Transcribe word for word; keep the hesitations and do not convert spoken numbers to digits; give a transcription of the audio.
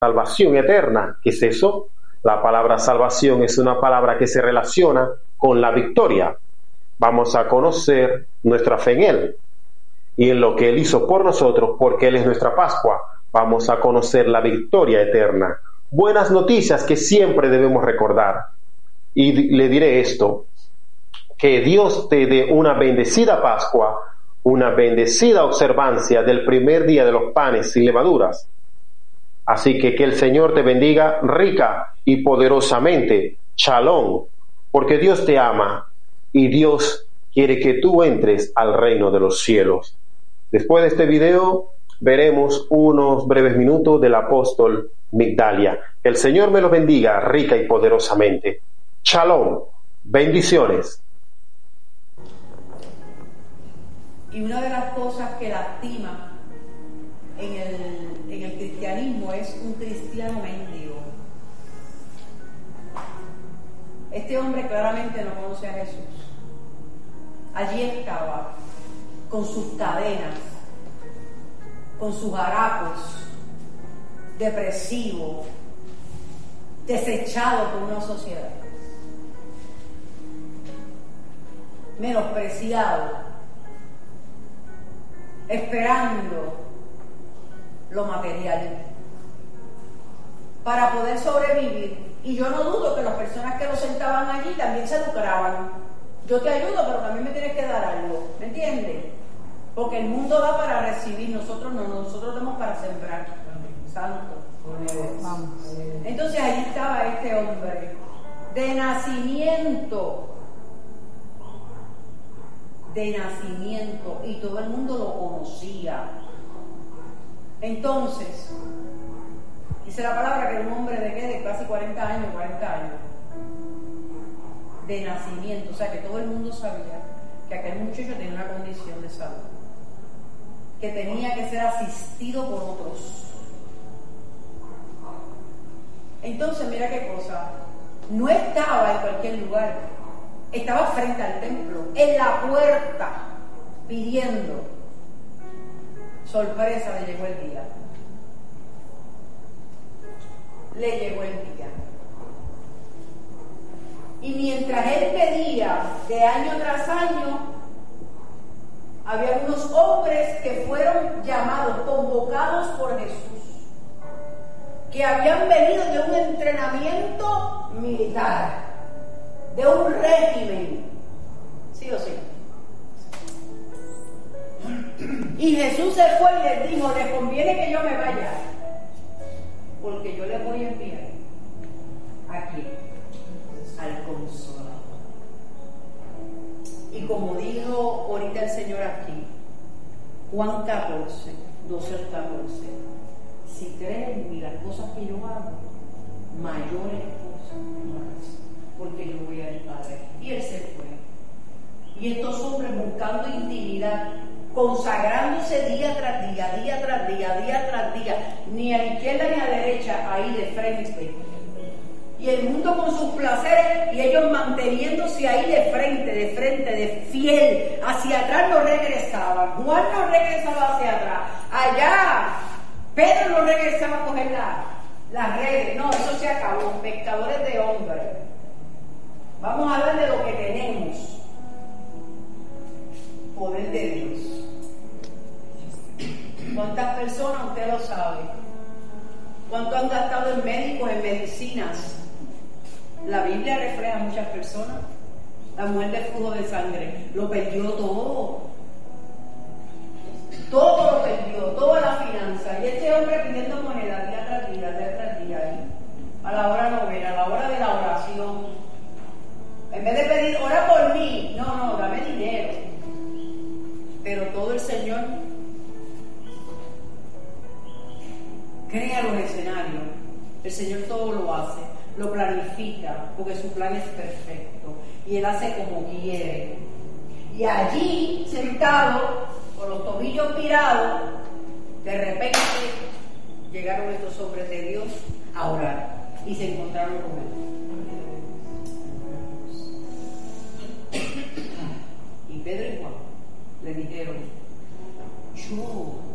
salvación eterna. ¿Qué es eso? La palabra salvación es una palabra que se relaciona con la victoria. Vamos a conocer nuestra fe en Él y en lo que Él hizo por nosotros, porque Él es nuestra Pascua. Vamos a conocer la victoria eterna. Buenas noticias que siempre debemos recordar. Y le diré esto, que Dios te dé una bendecida Pascua, una bendecida observancia del primer día de los panes sin levaduras. Así que que el Señor te bendiga rica y poderosamente. Shalom, porque Dios te ama y Dios quiere que tú entres al reino de los cielos. Después de este video veremos unos breves minutos del apóstol Migdalia. Que el Señor me lo bendiga rica y poderosamente. Shalom, bendiciones. Y una de las cosas que lastima en el, en el cristianismo es un cristiano mendigo. Este hombre claramente no conoce a Jesús. Allí estaba, con sus cadenas, con sus harapos, depresivo, desechado por una sociedad, menospreciado, esperando lo material para poder sobrevivir. Y yo no dudo que las personas que lo sentaban allí también se lucraban. Yo te ayudo, pero también me tienes que dar algo, ¿me entiendes? Porque el mundo da para recibir, nosotros no, nosotros damos para sembrar. Santo. Vamos. Entonces allí estaba este hombre, de nacimiento, de nacimiento, y todo el mundo lo conocía. Entonces, dice la palabra que era un hombre de qué, de casi cuarenta años, cuarenta años, de nacimiento, o sea que todo el mundo sabía que aquel muchacho tenía una condición de salud, que tenía que ser asistido por otros. Entonces, mira qué cosa, no estaba en cualquier lugar, estaba frente al templo, en la puerta, pidiendo. Sorpresa, le llegó el día. Le llegó el día. Y mientras él pedía de año tras año, había unos hombres que fueron llamados, convocados por Jesús, que habían venido de un entrenamiento militar, de un régimen, sí o sí. Y Jesús se fue y les dijo, les conviene que yo me vaya, porque yo les voy a enviar aquí al Consolador. Y como dijo ahorita el Señor aquí, Juan catorce, doce al catorce, si creen en mí las cosas que yo hago, mayores cosas más, porque yo voy al Padre. Y él se fue. Y estos hombres buscando intimidad, consagrándose día tras día, día tras día, día tras día, ni a la izquierda ni a la derecha, ahí de frente. Y el mundo con sus placeres y ellos manteniéndose ahí de frente, de frente, de fiel. Hacia atrás no regresaban. Juan no regresaba hacia atrás. Allá Pedro no regresaba a coger la, las redes. No, eso se acabó. Pescadores de hombres. Vamos a hablar de lo que tenemos. Poder de Dios. ¿Cuántas personas usted lo sabe? ¿Cuánto han gastado en médicos, en medicinas? La Biblia refleja a muchas personas. La mujer del flujo de sangre lo perdió todo. Todo lo perdió, toda la finanza. Y este hombre pidiendo moneda día tras día, día tras día, ahí, a la hora novena, a la hora de la oración. En vez de pedir, ora por mí, no, no, dame dinero. Pero todo el Señor crea los escenarios. El Señor todo lo hace, lo planifica, porque su plan es perfecto. Y Él hace como quiere. Y allí, sentado, con los tobillos tirados, de repente llegaron estos hombres de Dios a orar. Y se encontraron con Él. Y Pedro y Juan le dijeron, yo